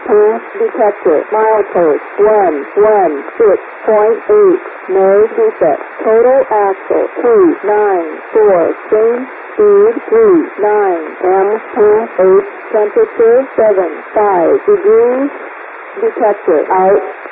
pass detector. Milepost 116.8. No defect. Total axle 294. Change speed 39. pass 8. Temperature 75 degrees. Detector out.